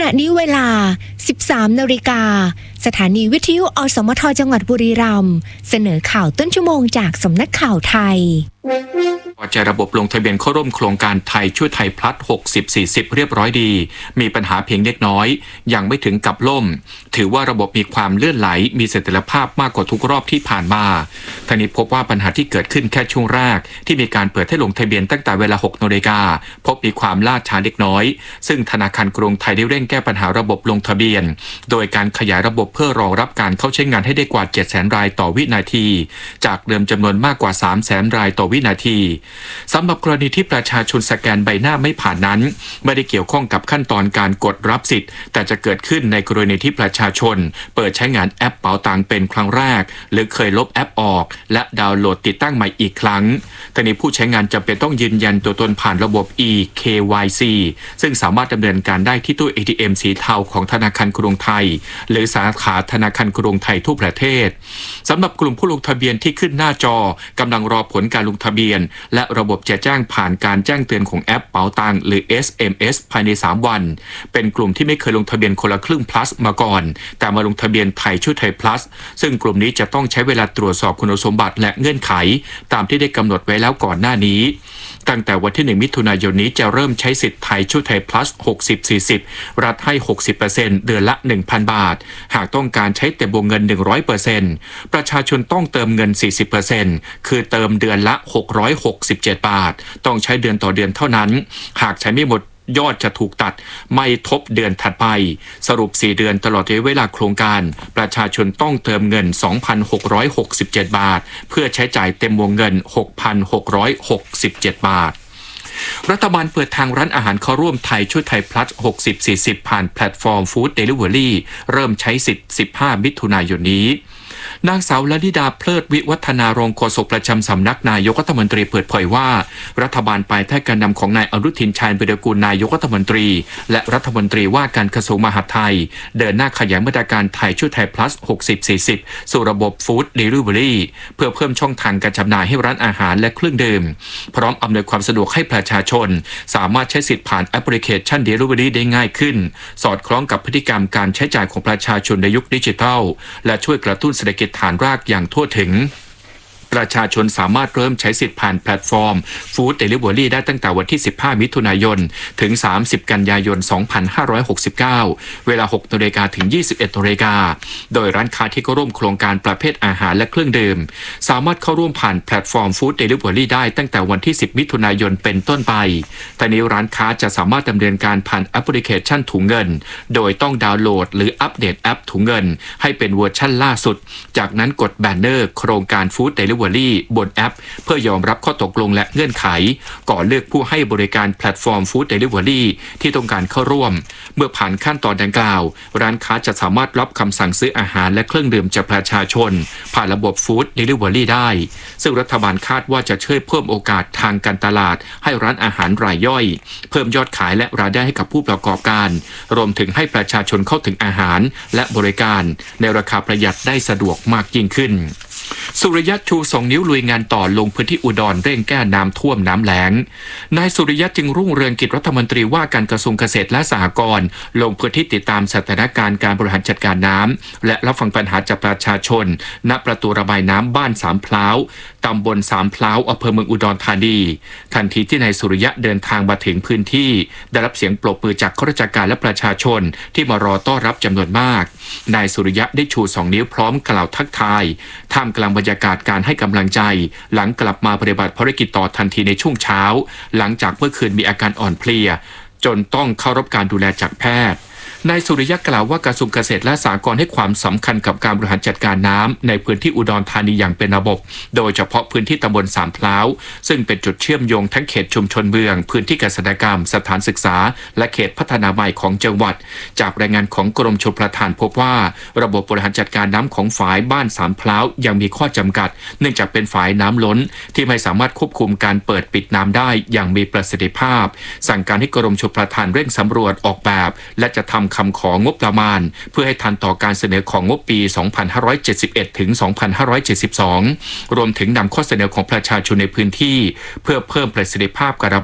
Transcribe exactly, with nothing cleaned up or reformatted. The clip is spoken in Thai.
ณะนี้เวลา สิบสามนาฬิกาสถานีวิทยุอสมทจังหวัดบุรีรัมย์เสนอข่าวต้นชั่วโมงจากสำนักข่าวไทยพอใจระบบลงทะเบียนเข้าร่วมโครงการไทยช่วยไทยพลัสหกสิบ สี่สิบเรียบร้อยดีมีปัญหาเพียงเล็กน้อยยังไม่ถึงกับล่มถือว่าระบบมีความเลื่อนไหลมีเสถียรภาพมากกว่าทุกรอบที่ผ่านมาทางนี้พบว่าปัญหาที่เกิดขึ้นแค่ช่วงแรกที่มีการเปิดให้ลงทะเบียนตั้งแต่เวลา หกนาฬิกาพบมีความล่าช้าเล็กน้อยซึ่งธนาคารกรุงไทยได้เร่งแก้ปัญหาระบบลงทะเบียนโดยการขยายระบบเพื่อรองรับการเข้าใช้งานให้ได้กว่า เจ็ดแสน รายต่อวินาทีจากเดิมจำนวนมากกว่า สามแสน รายต่อวินาทีสำหรับกรณีที่ประชาชนสแกนใบหน้าไม่ผ่านนั้นไม่ได้เกี่ยวข้องกับขั้นตอนการกดรับสิทธิ์แต่จะเกิดขึ้นในกรณีที่ประชาชนเปิดใช้งานแอปเป๋าตังเป็นครั้งแรกหรือเคยลบแอปออกและดาวน์โหลดติดตั้งใหม่อีกครั้งแต่นี้ผู้ใช้งานจำเป็นต้องยืนยันตัวตนผ่านระบบ อี เค วาย ซี ซึ่งสามารถดำเนินการได้ที่ตู้ เอ ที เอ็ม สีเทาของธนาคารกรุงไทยหรือสาขาธนาคารกรุงไทยทั่วประเทศสำหรับกลุ่มผู้ลงทะเบียนที่ขึ้นหน้าจอกำลังรอผลการลงทะเบียนและระบบจะแจ้งผ่านการแจ้งเตือนของแอปเป๋าตังหรือ เอส เอ็ม เอส ภายในสามวันเป็นกลุ่มที่ไม่เคยลงทะเบียนคนละครึ่ง plus มาก่อนแต่มาลงทะเบียนไทยช่วยไทย plus ซึ่งกลุ่มนี้จะต้องใช้เวลาตรวจสอบคุณสมบัติและเงื่อนไขตามที่ได้กำหนดไว้แล้วก่อนหน้านี้ตั้งแต่วันที่หนึ่งมิถุนายนนี้จะเริ่มใช้สิทธิ์ไทยช่วยไทย plus หกสิบ สี่สิบ รัฐให้ หกสิบเปอร์เซ็นต์ เดือนละ หนึ่งพัน บาทหากต้องการใช้เต็มวงเงิน หนึ่งร้อยเปอร์เซ็นต์ ประชาชนต้องเติมเงิน สี่สิบเปอร์เซ็นต์ คือเติมเดือนละ หกร้อยหกสิบเจ็ด บาทต้องใช้เดือนต่อเดือนเท่านั้นหากใช้ไม่หมดยอดจะถูกตัดไม่ทบเดือนถัดไปสรุปสี่เดือนตลอดระยะเวลาโครงการประชาชนต้องเติมเงิน สองพันหกร้อยหกสิบเจ็ด บาทเพื่อใช้จ่ายเต็มวงเงิน หกพันหกร้อยหกสิบเจ็ด บาทรัฐบาลเปิดทางร้านอาหารเข้าร่วมไทยช่วยไทยพลัสหกสิบ สี่สิบผ่านแพลตฟอร์มฟู้ดเดลิเวอรี่เริ่มใช้สิทธิ์สิบห้ามิถุนายนนี้นางสาวลลิดาเพลิดวิวัฒนารองโฆษกประจำสำนักนายกรัฐมนตรีเปิดเผยว่ารัฐบาลภายใต้การนำของนายอนุทินชาญวิรากูลนายกรัฐมนตรีและรัฐมนตรีว่าการกระทรวงมหาดไทยเดินหน้าขยายมาตรการไทยช่วยไทย plus หกสิบ สี่สิบสู่ระบบฟู้ดเดลิเวอรี่เพื่อเพิ่มช่องทางการจำหน่ายให้ร้านอาหารและเครื่องดื่มพร้อมอำนวยความสะดวกให้ประชาชนสามารถใช้สิทธิ์ผ่านแอปพลิเคชันเดลิเวอรี่ได้ง่ายขึ้นสอดคล้องกับพฤติกรรมการใช้จ่ายของประชาชนในยุคดิจิทัลและช่วยกระตุ้นเศรษฐกิจฐานรากอย่างทั่วถึงประชาชนสามารถเริ่มใช้สิทธิ์ผ่านแพลตฟอร์ม Food Delivery ได้ตั้งแต่วันที่สิบห้ามิถุนายนถึงสามสิบกันยายนสองพันห้าร้อยหกสิบเก้าเวลา หกนาฬิกาถึงยี่สิบเอ็ดนาฬิกาโดยร้านค้าที่เข้าร่วมโครงการประเภทอาหารและเครื่องดื่มสามารถเข้าร่วมผ่านแพลตฟอร์ม Food Delivery ได้ตั้งแต่วันที่สิบมิถุนายนเป็นต้นไปแต่นี้ร้านค้าจะสามารถดำเนินการผ่านแอปพลิเคชันถุงเงินโดยต้องดาวน์โหลดหรืออัปเดตแอปถุงเงินให้เป็นเวอร์ชั่นล่าสุดจากนั้นกดแบนเนอร์โครงการ Food Deliveryบนแอปเพื่อยอมรับข้อตกลงและเงื่อนไขก่อนเลือกผู้ให้บริการแพลตฟอร์ม Food Delivery ที่ต้องการเข้าร่วมเมื่อผ่านขั้นตอนดังกล่าวร้านค้าจะสามารถรับคำสั่งซื้ออาหารและเครื่องดื่มจากประชาชนผ่านระบบ Food Delivery ได้ซึ่งรัฐบาลคาดว่าจะช่วยเพิ่มโอกาสทางการตลาดให้ร้านอาหารรายย่อยเพิ่มยอดขายและรายได้ให้กับผู้ประกอบการรวมถึงให้ประชาชนเข้าถึงอาหารและบริการในราคาประหยัดได้สะดวกมากยิ่งขึ้นสุริยะชูสองนิ้วลุยงานต่อลงพื้นที่อุดรเร่งแก้น้ำท่วมน้ำแล้งนายสุริยะจึงรุ่งเรืองกิจรัฐมนตรีว่าการกระทรวงเกษตรและสหกรณ์ลงพื้นที่ติดตามสถานการณ์การบริหารจัดการน้ำและรับฟังปัญหาจากประชาชนณประตูระบายน้ำบ้านสามพร้าวตำบลสามพร้าวอำเภอเมืองอุดรธานีทันทีที่นายสุริยะเดินทางมาถึงพื้นที่ได้รับเสียงปรบมือจากข้าราชการและประชาชนที่มารอต้อนรับจำนวนมากนายสุริยะได้ชูสองนิ้วพร้อมกล่าวทักทายท่ามกลางบรรยากาศการให้กำลังใจหลังกลับมาปฏิบัติภารกิจต่อทันทีในช่วงเช้าหลังจากเมื่อคืนมีอาการอ่อนเพลียจนต้องเข้ารับการดูแลจากแพทย์นายสุริยะกล่าวว่ากระทรวงเกษตรและสหกรณ์ให้ความสำคัญกับการบริหารจัดการน้ำในพื้นที่อุดรธานีอย่างเป็นระบบโดยเฉพาะพื้นที่ตำบลสามพร้าวซึ่งเป็นจุดเชื่อมโยงทั้งเขตชุมชนเมืองพื้นที่เกษตรกรรมสถานศึกษาและเขตพัฒนาใหม่ของจังหวัดจากรายงานของกรมชลประทานพบว่าระบบบริหารจัดการน้ำของฝายบ้านสามพร้าวยังมีข้อจำกัดเนื่องจากเป็นฝายน้ำล้นที่ไม่สามารถควบคุมการเปิดปิดน้ำได้อย่างมีประสิทธิภาพสั่งการให้กรมชลประทานเร่งสำรวจออกแบบและจะทำคำของงบประมาณเพื่อให้ทันต่อการเสนอของงบปี สองพันห้าร้อยเจ็ดสิบเอ็ด ถึง สองพันห้าร้อยเจ็ดสิบสอง รวมถึงนำข้อเสนอของประชาชนในพื้นที่เพื่อเพิ่มประสิทธิภาพการระ